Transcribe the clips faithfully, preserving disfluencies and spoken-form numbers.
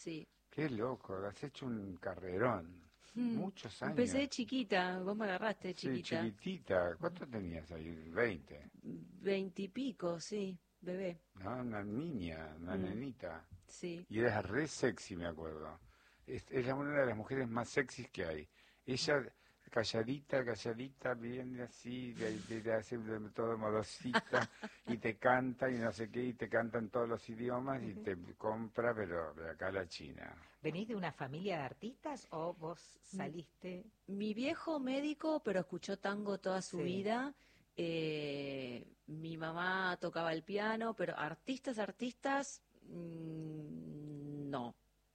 sí. Qué loco, has hecho un carrerón. Mm. Muchos años. Empecé de chiquita, vos me agarraste de Sí, chiquita. chiquitita. ¿Cuánto tenías ahí? Veinte. Veintipico, sí, bebé. No, una niña, una Mm. nenita. Sí. Y eras re sexy, me acuerdo. Es, es la- una de las mujeres más sexys que hay. Ella, calladita, calladita, bien así, de, de, de hacer de todo modosita, y te canta y no sé qué, y te canta en todos los idiomas, y te compra, pero de acá a la China. ¿Venís de una familia de artistas o vos saliste? Mi viejo médico, pero escuchó tango toda su Sí. vida. Eh, mi mamá tocaba el piano, pero artistas, artistas, mm, no.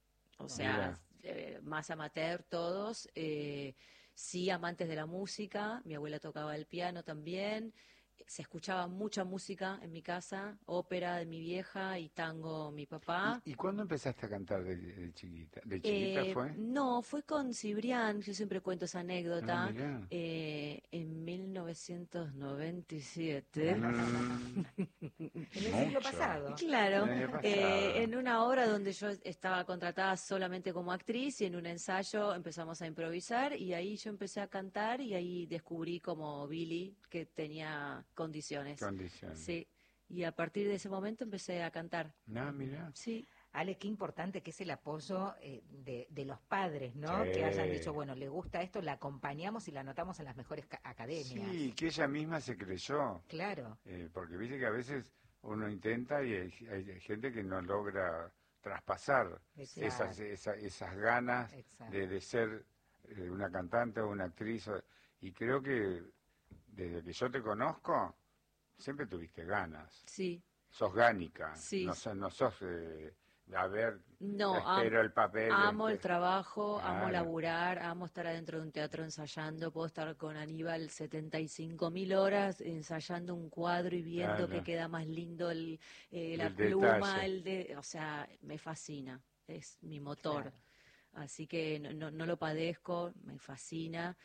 O sea, Mira. eh, más amateur todos. Eh, sí, amantes de la música. Mi abuela tocaba el piano también. Se escuchaba mucha música en mi casa, ópera de mi vieja y tango mi papá. ¿Y, y cuándo empezaste a cantar de, de chiquita? ¿De chiquita Eh, fue? no, fue con Cibrián, yo siempre cuento esa Ah, anécdota, mirá. eh, en mil novecientos noventa y siete. Mm, En el siglo mucho. pasado. Claro, El año pasado. eh, en una obra donde yo estaba contratada solamente como actriz y en un ensayo empezamos a improvisar y ahí yo empecé a cantar y ahí descubrí como Billy que tenía condiciones. Condiciones. Sí, y a partir de ese momento empecé a cantar. No, mira. Sí. Ale, qué importante que es el apoyo eh, de, de los padres, ¿no? Sí. Que hayan dicho, bueno, le gusta esto, la acompañamos y la anotamos en las mejores ca- academias. Sí, que ella misma se creyó. Claro. Eh, porque viste que a veces uno intenta y hay, hay gente que no logra traspasar Exacto. esas, esa- esas ganas Exacto. de, de ser eh, una cantante o una actriz. o- Y creo que desde que yo te conozco, siempre tuviste ganas. Sí. Sos gánica. Sí. No, sos- no sos, eh, a ver, No, espero am- el papel. amo el este. trabajo, amo Claro. laburar, amo estar adentro de un teatro ensayando, puedo estar con Aníbal setenta y cinco mil horas ensayando un cuadro y viendo Claro. que queda más lindo el, eh, la El pluma, detalle. el de, o sea, me fascina, es mi motor, Claro. así que no, no, no lo padezco, me fascina.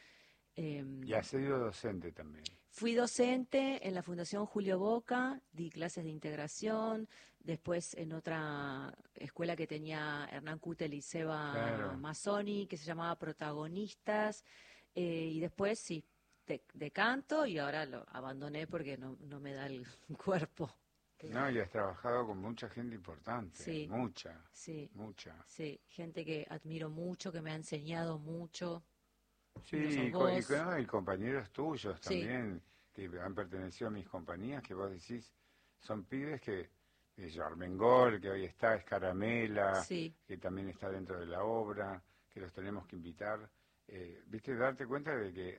Em, Y has sido docente también. Fui docente en la Fundación Julio Boca, di clases de integración, después en otra escuela que tenía Hernán Cutel y Seba Claro. Mazzoni, que se llamaba Protagonistas, eh, y después sí, de, de canto, y ahora lo abandoné porque no, no me da el cuerpo. No, y has trabajado con mucha gente importante. Sí. Mucha. Sí, Mucha. sí, gente que admiro mucho, que me ha enseñado mucho. Sí, No sos y, co- y, vos. co- y compañeros tuyos Sí. también, que han pertenecido a mis compañías, que vos decís, son pibes que, que Armengol, que hoy está, Escaramela, Sí. que también está dentro de la obra, que los tenemos que invitar. Eh, Viste, darte cuenta de que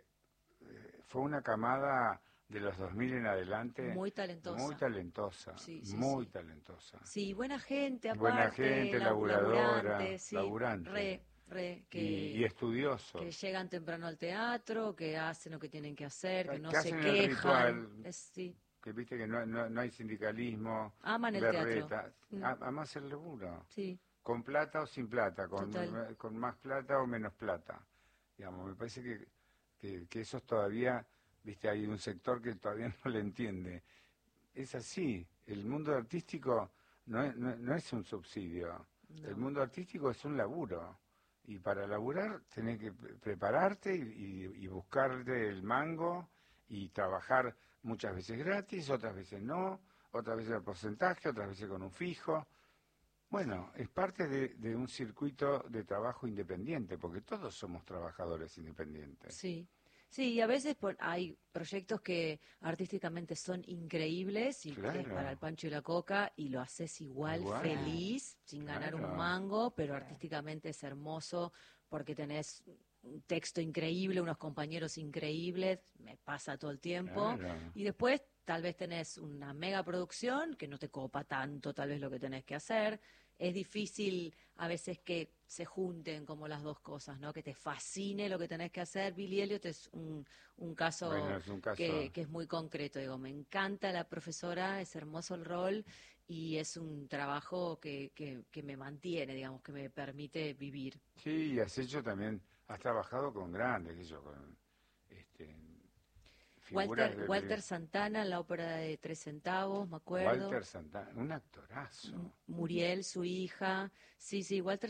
eh, fue una camada de los dos mil en adelante. Muy talentosa. Muy talentosa, Sí, sí, muy sí. talentosa. Sí, buena gente, aparte. Buena gente, lau- laburadora, laburante, sí, laburante. Re, re, que, Y, y estudiosos. que llegan temprano al teatro, que hacen lo que tienen que hacer, que Que no se hacen el quejan. ritual. Es, sí, Que viste que no, no, no hay sindicalismo, Aman el berreta. teatro. Mm. A- Amás el laburo. sí, Con plata o sin plata, con, Total. con más plata o menos plata. Digamos, me parece que, que, que eso todavía, viste, hay un sector que todavía no le entiende. Es así, el mundo artístico no es, no, no es un subsidio, No. el mundo artístico es un laburo. Y para laburar tenés que pre- prepararte y, y, y buscarte el mango y trabajar muchas veces gratis, otras veces no, otras veces al porcentaje, otras veces con un fijo. Bueno, es parte de, de un circuito de trabajo independiente, porque todos somos trabajadores independientes. sí. Sí, y a veces por- hay proyectos que artísticamente son increíbles y Claro. es para el pancho y la coca y lo haces igual, Igual. feliz, sin ganar Claro. un mango, pero Claro. artísticamente es hermoso porque tenés un texto increíble, unos compañeros increíbles, me pasa todo el tiempo. Claro. Y después tal vez tenés una mega producción que no te copa tanto tal vez lo que tenés que hacer. Es difícil a veces que se junten como las dos cosas, ¿no? Que te fascine lo que tenés que hacer. Billy Elliot es un, un caso, Bueno, es un caso- Que, que es muy concreto. Digo, me encanta la profesora, es hermoso el rol y es un trabajo que, que, que me mantiene, digamos, que me permite vivir. Sí, y has hecho también, has trabajado con grandes, qué sé yo, con este, figuras Walter, de- Walter Santana en la ópera de Tres Centavos, me acuerdo. Walter Santana, un actorazo. Muriel, su hija. Sí, sí, Walter